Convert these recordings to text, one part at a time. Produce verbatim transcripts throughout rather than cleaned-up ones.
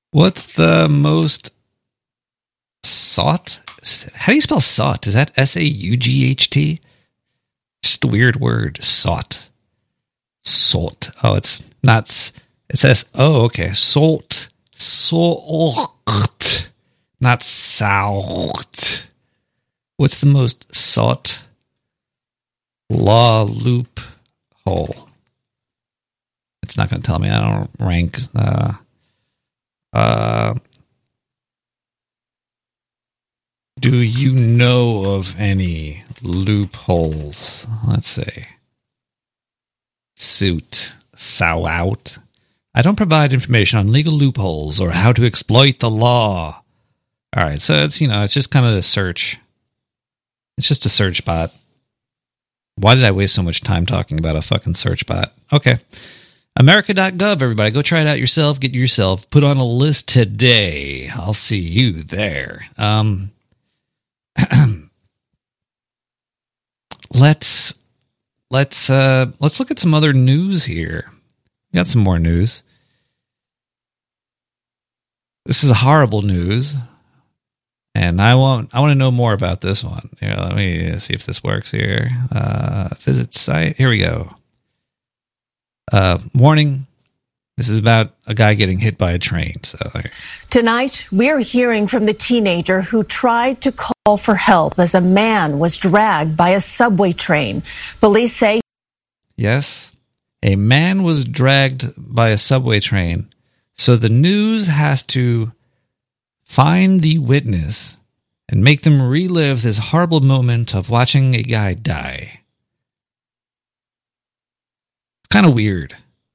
What's the most sought? How do you spell sought? Is that S A U G H T? Just a weird word. Sought. Salt. Oh, it's not. It says, oh, okay. Salt. Salt. Not salt. What's the most sought law loophole? It's not going to tell me. I don't rank. Uh, uh, do you know of any loopholes? Let's see. Suit. Sow out. I don't provide information on legal loopholes or how to exploit the law. All right, so it's, you know, it's just kind of a search. It's just a search bot. Why did I waste so much time talking about a fucking search bot? Okay. America dot gov, everybody. Go try it out yourself. Get yourself put on a list today. I'll see you there. Um, let's let's uh, let's look at some other news here. We got some more news. This is horrible news. And I want I want to know more about this one. Here, let me see if this works here. Uh, visit site. Here we go. Uh, warning. This is about a guy getting hit by a train. So tonight, we're hearing from the teenager who tried to call for help as a man was dragged by a subway train. Police say... Yes, a man was dragged by a subway train. So the news has to find the witness and make them relive this horrible moment of watching a guy die. It's kind of weird.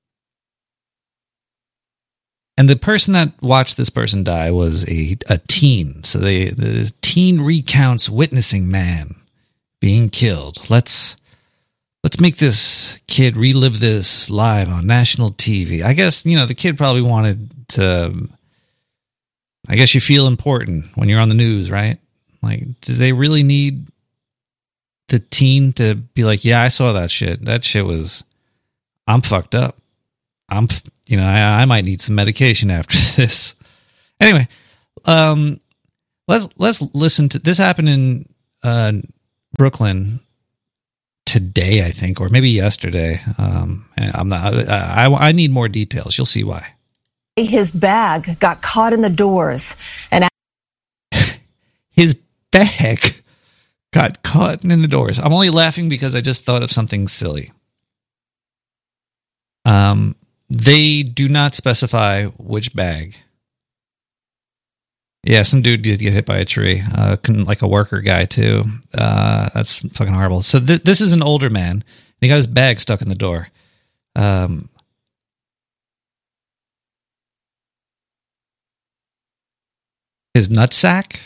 And the person that watched this person die was a, a teen. So they, the teen recounts witnessing man being killed. Let's let's make this kid relive this live on national T V. I guess, you know, the kid probably wanted to... I guess you feel important when you're on the news, right? Like, do they really need the teen to be like, yeah, I saw that shit. That shit was, I'm fucked up. I'm, you know, I, I might need some medication after this. Anyway, um, let's let's listen to this. Happened in uh, Brooklyn today, I think, or maybe yesterday. Um, I'm not. I, I I need more details. You'll see why. His bag got caught in the doors, and his bag got caught in the doors. I'm only laughing because I just thought of something silly. Um, they do not specify which bag. Yeah, some dude did get hit by a tree, uh, like a worker guy too. Uh, that's fucking horrible. So th- this is an older man. And he got his bag stuck in the door. Um. His nutsack?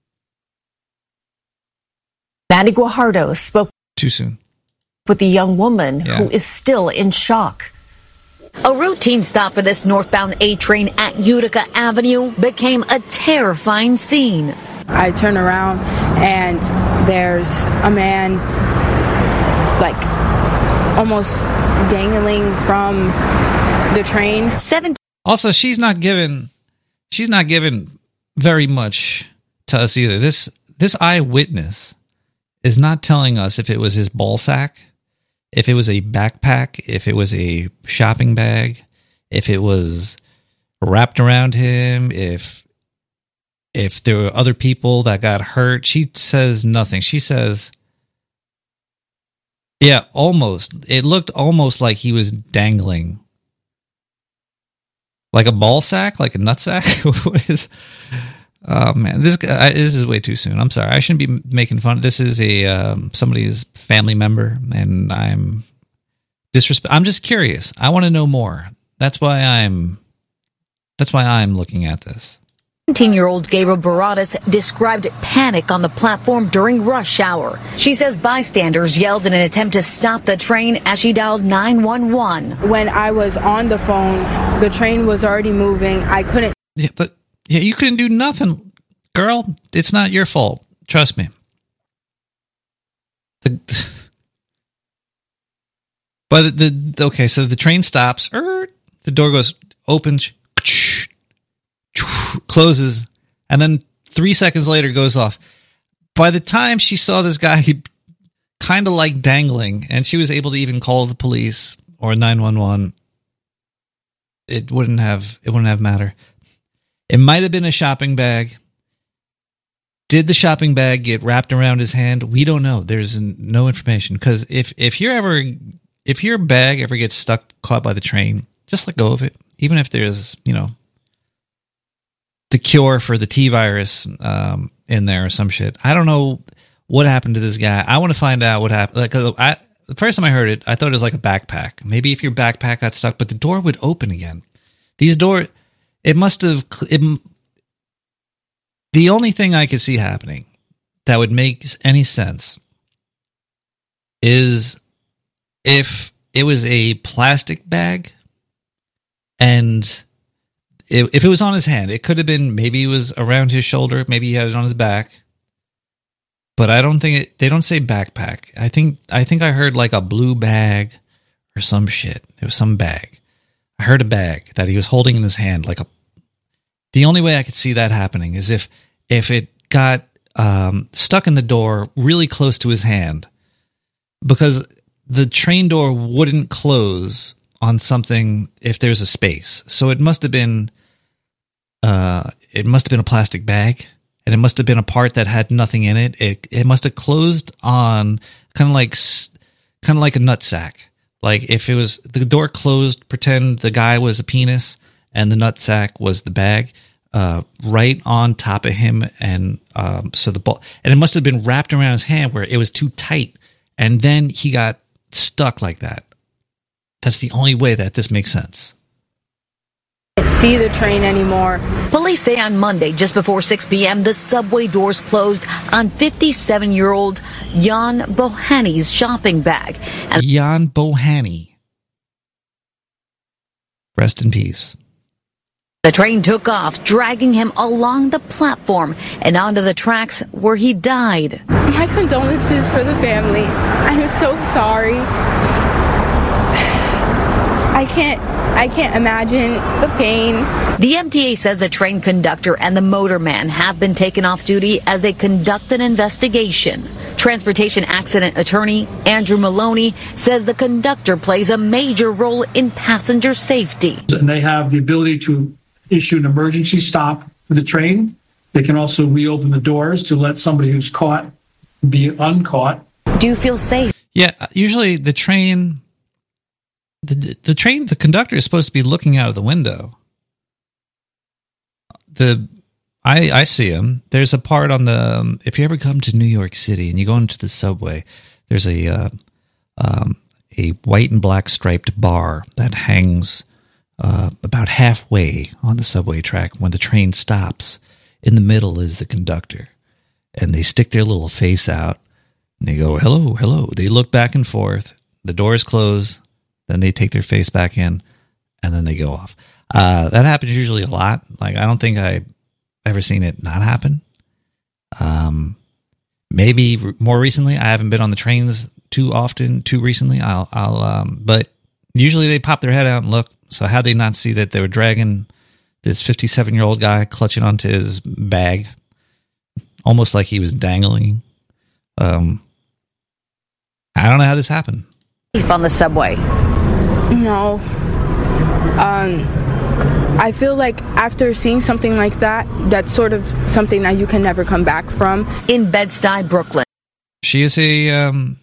Manny Guajardo spoke too soon with the young woman yeah. who is still in shock. A routine stop for this northbound A train at Utica Avenue became a terrifying scene. I turn around and there's a man like almost dangling from the train. Seven. Also, she's not given. She's not given. very much to us either. This this eyewitness is not telling us if it was his ball sack, if it was a backpack, if it was a shopping bag, if it was wrapped around him, if if there were other people that got hurt. She says nothing. She says, yeah, almost. It looked almost like he was dangling. Like a ball sack? Like a nut sack? What is... Oh, man. This guy, this is way too soon. I'm sorry. I shouldn't be making fun. This is a um, somebody's family member, and I'm disrespect. I'm just curious. I want to know more. That's why I'm... That's why I'm looking at this. seventeen-year-old Gabriel Baradas described panic on the platform during rush hour. She says bystanders yelled in an attempt to stop the train as she dialed nine one one. When I was on the phone, the train was already moving. I couldn't... Yeah, but yeah, you couldn't do nothing, girl. It's not your fault. Trust me. The, but the, the okay, so the train stops. Er, the door goes open. closes, and then three seconds later goes off. By the time she saw this guy kind of like dangling, and she was able to even call the police or nine one one, it wouldn't have it wouldn't have mattered. It might have been a shopping bag. Did the shopping bag get wrapped around his hand? We don't know. There's no information, because if if you're ever if your bag ever gets stuck, caught by the train, just let go of it. Even if there's, you know, the cure for the T virus um, in there or some shit. I don't know what happened to this guy. I want to find out what happened. Like, I, the first time I heard it, I thought it was like a backpack. Maybe if your backpack got stuck, but the door would open again. These doors, it must have. It, the only thing I could see happening that would make any sense is if it was a plastic bag, and it, if it was on his hand, it could have been, maybe it was around his shoulder, maybe he had it on his back. But I don't think it, they don't say backpack. I think I think I heard like a blue bag or some shit. It was some bag. I heard a bag that he was holding in his hand, like a. The only way I could see that happening is if if it got um, stuck in the door really close to his hand, because the train door wouldn't close on something if there's a space. So it must have been uh, it must have been a plastic bag, and it must have been a part that had nothing in it. It it must have closed on kind of like kind of like a nutsack. Like if it was the door closed, pretend the guy was a penis and the nutsack was the bag, uh, right on top of him, and um, so the ball, and it must have been wrapped around his hand where it was too tight, and then he got stuck like that. That's the only way that this makes sense. I can't see the train anymore. Police say on Monday, just before six p.m., the subway doors closed on fifty-seven-year-old Jan Bohanny's shopping bag. And Jan Bohanny. Rest in peace. The train took off, dragging him along the platform and onto the tracks where he died. My condolences for the family. I'm so sorry. I can't I can't imagine the pain. The M T A says the train conductor and the motorman have been taken off duty as they conduct an investigation. Transportation accident attorney Andrew Maloney says the conductor plays a major role in passenger safety. And they have the ability to issue an emergency stop for the train. They can also reopen the doors to let somebody who's caught be uncaught. Do you feel safe? Yeah, usually the train... The the train, the conductor is supposed to be looking out of the window. The I I see him. There's a part on the um, if you ever come to New York City and you go into the subway, there's a uh, um, a white and black striped bar that hangs uh, about halfway on the subway track. When the train stops, in the middle is the conductor, and they stick their little face out and they go, "Hello, hello." They look back and forth. The doors close. Then they take their face back in, and then they go off. Uh, that happens usually a lot. Like, I don't think I've ever seen it not happen. Um, maybe re- more recently. I haven't been on the trains too often, too recently. I'll, I'll, um, but usually they pop their head out and look. So how they not see that they were dragging this fifty-seven-year-old guy clutching onto his bag, almost like he was dangling? Um, I don't know how this happened. On the subway. No. Um, I feel like after seeing something like that, that's sort of something that you can never come back from. In Bed-Stuy, Brooklyn. She is a... Um,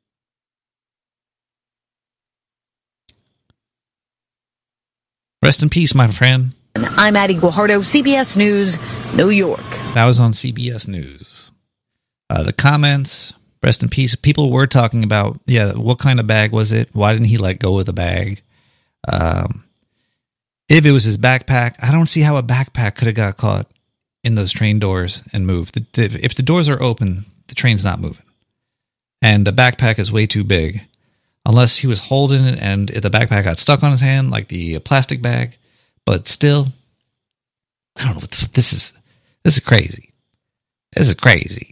rest in peace, my friend. I'm Addie Guajardo, C B S News, New York. That was on C B S News. Uh, the comments... Rest in peace. People were talking about, yeah, what kind of bag was it? Why didn't he let go of the bag? Um, if it was his backpack, I don't see how a backpack could have got caught in those train doors and moved. The, if the doors are open, the train's not moving. And the backpack is way too big. Unless he was holding it and the backpack got stuck on his hand, like the plastic bag. But still, I don't know what the, this is. This is crazy. This is crazy.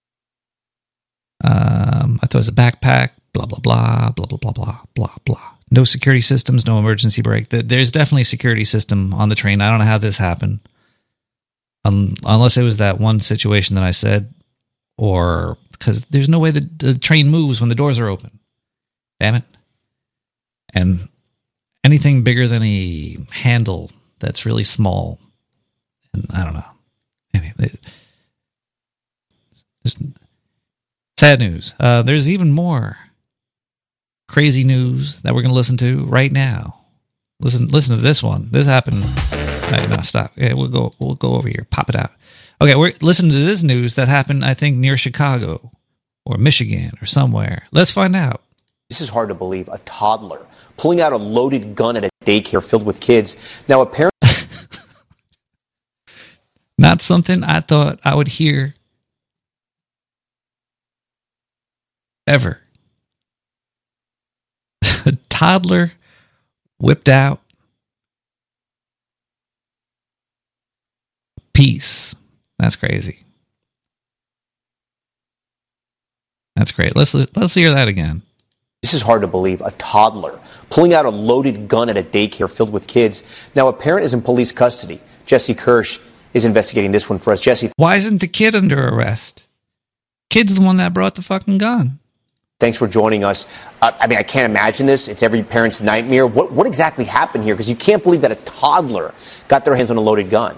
Um, I thought it was a backpack, blah, blah, blah, blah, blah, blah, blah, blah, blah. No security systems, no emergency brake. There's definitely a security system on the train. I don't know how this happened. Um, unless it was that one situation that I said, or because there's no way the, the train moves when the doors are open. Damn it. And anything bigger than a handle that's really small, and I don't know. Anyway, it, sad news. Uh, there's even more crazy news that we're going to listen to right now. Listen, listen to this one. This happened. Right, no, stop. Okay, we'll go. We'll go over here. Pop it out. Okay, we're listening to this news that happened, I think, near Chicago or Michigan or somewhere. Let's find out. This is hard to believe. A toddler pulling out a loaded gun at a daycare filled with kids. Now, apparently, not something I thought I would hear ever. A toddler whipped out piece. That's crazy. That's great. Let's let's hear that again. This is hard to believe. A toddler pulling out a loaded gun at a daycare filled with kids. Now, a parent is in police custody. Jesse Kirsch is investigating this one for us. Jesse, why isn't the kid under arrest? Kid's the one that brought the fucking gun. Thanks for joining us. Uh, I mean, I can't imagine this. It's every parent's nightmare. What what exactly happened here? Because you can't believe that a toddler got their hands on a loaded gun.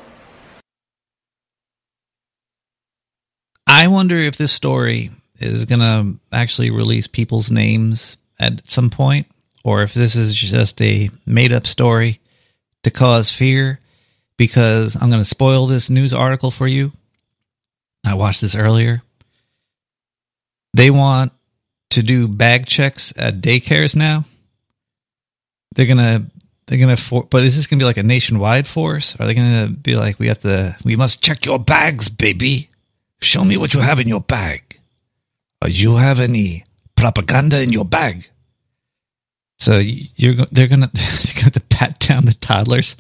I wonder if this story is going to actually release people's names at some point, or if this is just a made-up story to cause fear, because I'm going to spoil this news article for you. I watched this earlier. They want to do bag checks at daycares now. They're going to, they're going to, for, but is this going to be like a nationwide force? Are they going to be like, we have to, we must check your bags, baby. Show me what you have in your bag. Do you have any propaganda in your bag? So you're they're gonna they're gonna pat down the toddlers.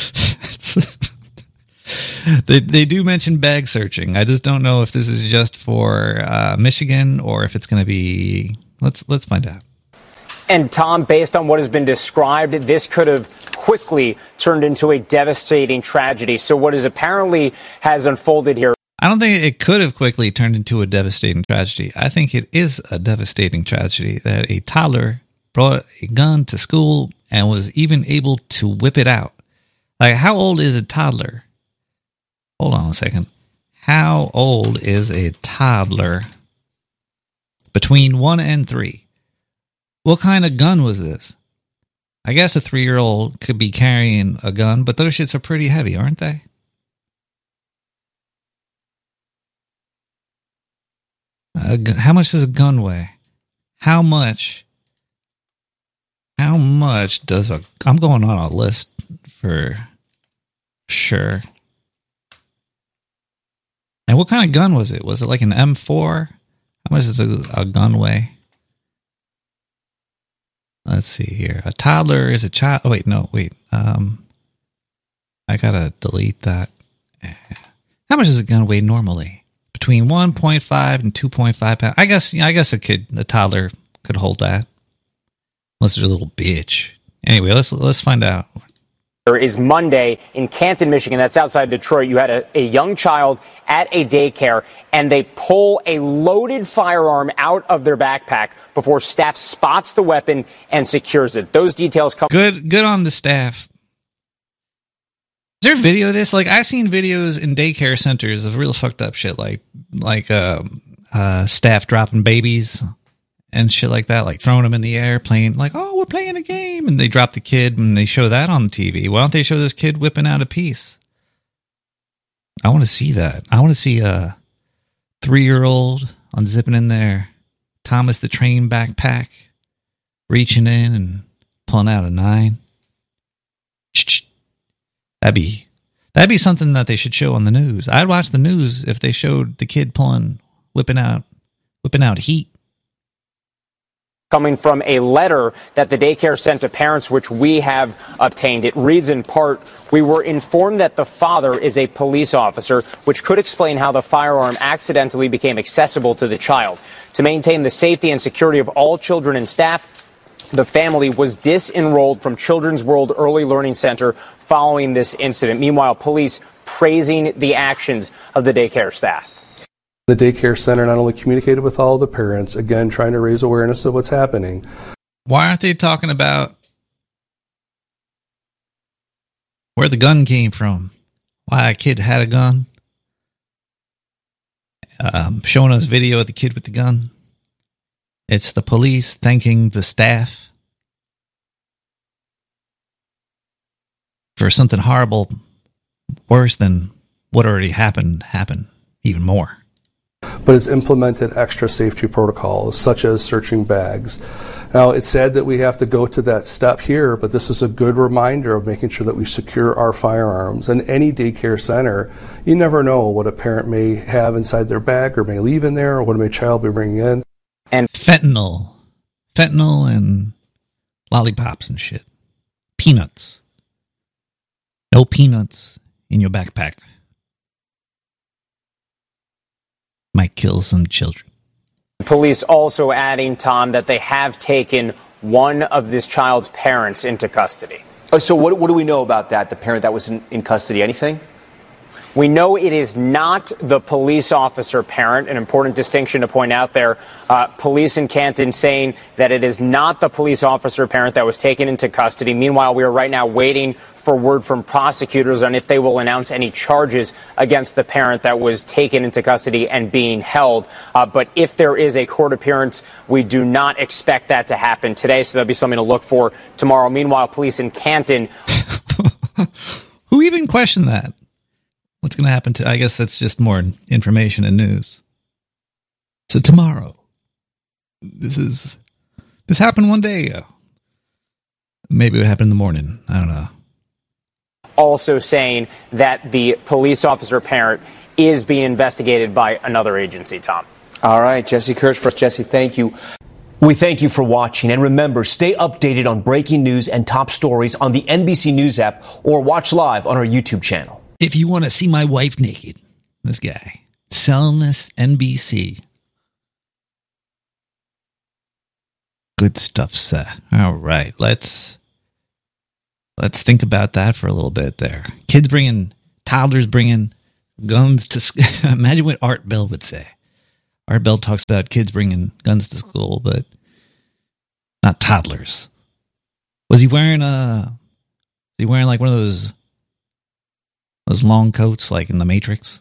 they they do mention bag searching. I just don't know if this is just for uh, Michigan or if it's going to be. Let's let's find out. And Tom, based on what has been described, this could have quickly turned into a devastating tragedy. So what is apparently has unfolded here. I don't think it could have quickly turned into a devastating tragedy. I think it is a devastating tragedy that a toddler brought a gun to school and was even able to whip it out. Like, how old is a toddler? Hold on a second. How old is a toddler? Between one and three. What kind of gun was this? I guess a three-year-old could be carrying a gun, but those shits are pretty heavy, aren't they? Uh, how much does a gun weigh? How much? How much does a... I'm going on a list for sure. And what kind of gun was it? Was it like an M four? How much does a, a gun weigh? Let's see here. A toddler is a child... Oh, wait, no, wait. Um, I gotta delete that. How much does a gun weigh normally? Between one point five and two point five pounds. I guess I guess a kid, a toddler could hold that. Unless they're a little bitch. Anyway, let's let's find out. Is Monday in Canton, Michigan. That's outside Detroit. You had a, a young child at a daycare, and they pull a loaded firearm out of their backpack before staff spots the weapon and secures it. Those details come. Good, good on the staff. Is there a video of this? Like, I've seen videos in daycare centers of real fucked up shit, like like uh, uh, staff dropping babies and shit like that, like throwing them in the air, playing like, oh, we're playing a game, and they drop the kid, and they show that on T V. Why don't they show this kid whipping out a piece? I want to see that. I want to see a three-year-old unzipping in their Thomas the Train backpack, reaching in and pulling out a nine. That'd be that'd be something that they should show on the news. I'd watch the news if they showed the kid pulling, whipping out, whipping out heat. Coming from a letter that the daycare sent to parents, which we have obtained. It reads in part, we were informed that the father is a police officer, which could explain how the firearm accidentally became accessible to the child. To maintain the safety and security of all children and staff, The family was disenrolled from Children's World Early Learning Center following this incident. Meanwhile, police praising the actions of the daycare staff. The daycare center not only communicated with all the parents, again, trying to raise awareness of what's happening. Why aren't they talking about where the gun came from? Why a kid had a gun? Um, showing us video of the kid with the gun. It's the police thanking the staff for something horrible, worse than what already happened, happen even more. But it's implemented extra safety protocols, such as searching bags. Now, it's sad that we have to go to that step here, but this is a good reminder of making sure that we secure our firearms. In any daycare center, you never know what a parent may have inside their bag or may leave in there, or what may child be bringing in. And fentanyl. Fentanyl and lollipops and shit. Peanuts. No peanuts in your backpack. Might kill some children. Police also adding, Tom, that they have taken one of this child's parents into custody. Oh, so what, what do we know about that, the parent that was in, in custody? Anything? We know it is not the police officer parent, an important distinction to point out there. Uh, police in Canton saying that it is not the police officer parent that was taken into custody. Meanwhile, we are right now waiting for word from prosecutors on if they will announce any charges against the parent that was taken into custody and being held. Uh, but if there is a court appearance, we do not expect that to happen today, so that'll be something to look for tomorrow. Meanwhile, police in Canton... Who even questioned that? What's going to happen to... I guess that's just more information and news. So tomorrow. This is... This happened one day ago. Maybe it happened in the morning. I don't know. Also saying that the police officer parent is being investigated by another agency, Tom. All right, Jesse Kirsch first. Jesse, thank you. We thank you for watching, and remember, stay updated on breaking news and top stories on the N B C News app or watch live on our YouTube channel. If you want to see my wife naked, this guy, selling this N B C. Good stuff, sir. All right, let's let's think about that for a little bit there. Kids bringing, toddlers bringing guns to school. Imagine what Art Bell would say. Art Bell talks about kids bringing guns to school, but not toddlers. Was he wearing a? Was he wearing like one of those those long coats, like in The Matrix?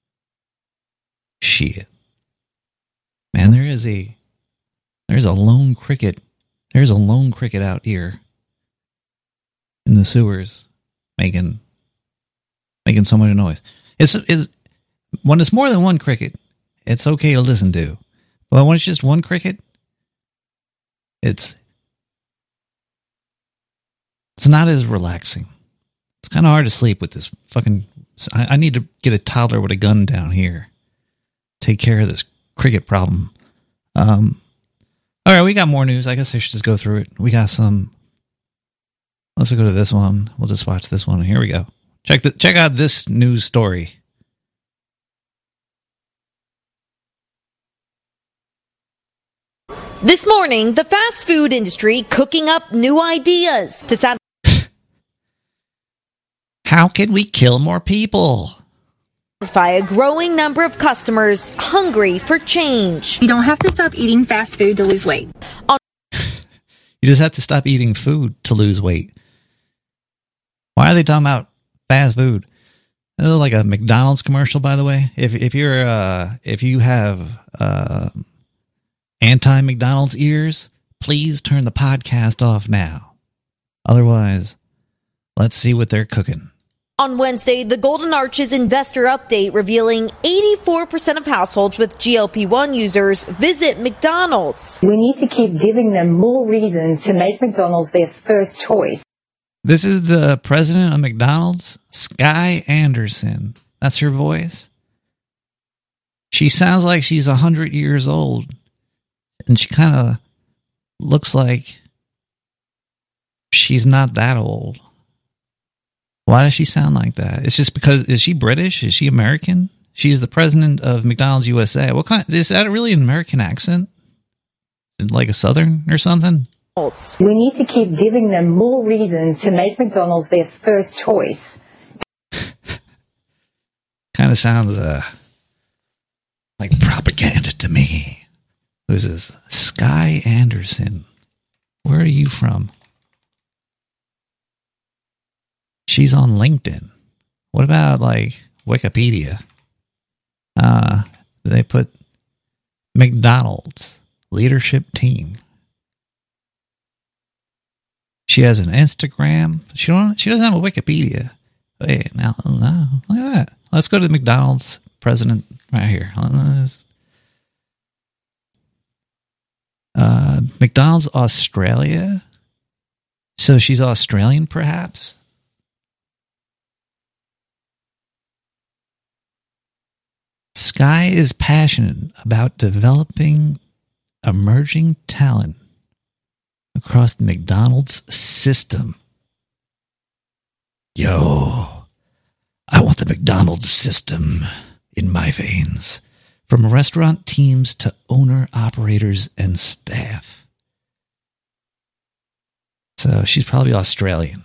Shit, man, there is a there's a lone cricket. There's a lone cricket out here in the sewers, making making so much noise. It's it's when it's more than one cricket, it's okay to listen to. But when it's just one cricket, it's it's not as relaxing. It's kind of hard to sleep with this fucking... I, I need to get a toddler with a gun down here. Take care of this cricket problem. Um, all right, we got more news. I guess I should just go through it. We got some... Let's go to this one. We'll just watch this one. Here we go. Check the, check out this news story. This morning, the fast food industry cooking up new ideas to satisfy. How can we kill more people? By a growing number of customers hungry for change. You don't have to stop eating fast food to lose weight. On- you just have to stop eating food to lose weight. Why are they talking about fast food? This is like a McDonald's commercial, by the way. If if you're uh, if you have uh, anti-McDonald's ears, please turn the podcast off now. Otherwise, let's see what they're cooking. On Wednesday, the Golden Arches investor update revealing eighty-four percent of households with G L P one users visit McDonald's. We need to keep giving them more reasons to make McDonald's their first choice. This is the president of McDonald's, Sky Anderson. That's her voice. She sounds like she's one hundred years old. And she kind of looks like she's not that old. Why does she sound like that? It's just because, is she British? Is she American? She's the president of McDonald's U S A. What kind, is that really an American accent? Like a Southern or something? We need to keep giving them more reasons to make McDonald's their first choice. Kind of sounds uh, like propaganda to me. Who's this? Sky Anderson. Where are you from? She's on LinkedIn. What about, like, Wikipedia? Uh, they put McDonald's leadership team. She has an Instagram. She don't. She doesn't have a Wikipedia. Wait, now, no, look at that. Let's go to the McDonald's president right here. Uh, McDonald's Australia. So she's Australian, perhaps? Sky is passionate about developing emerging talent across the McDonald's system. Yo, I want the McDonald's system in my veins. From restaurant teams to owner, operators, and staff. So she's probably Australian.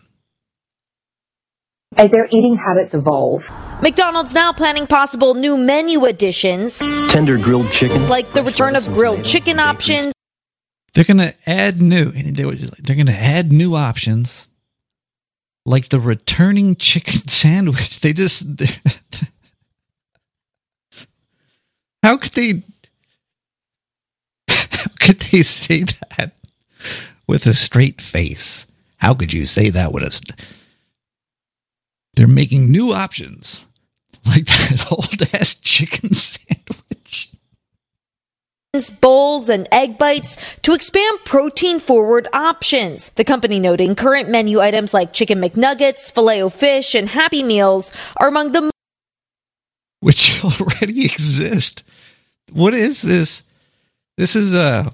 As their eating habits evolve. McDonald's now planning possible new menu additions. Tender grilled chicken. Like the return of grilled chicken options. They're going to add new, they're going to add new options. Like the returning chicken sandwich. They just, how could they, how could they say that with a straight face? How could you say that with a, they're making new options. Like that old ass chicken sandwich. Bowls and egg bites to expand protein-forward options. The company noting current menu items like Chicken McNuggets, Filet-O-Fish, and Happy Meals are among the which already exist. What is this? This is a...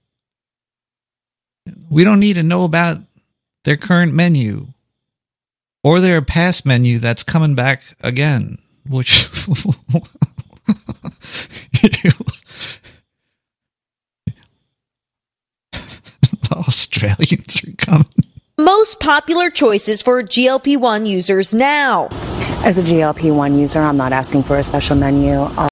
We don't need to know about their current menu or their past menu that's coming back again, which... Australians are coming. Most popular choices for G L P one users now. As a G L P one user, I'm not asking for a special menu. I'll-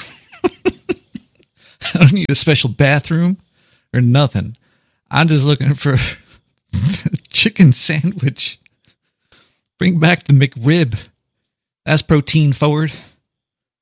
I don't need a special bathroom or nothing. I'm just looking for a chicken sandwich. Bring back the McRib. That's protein forward.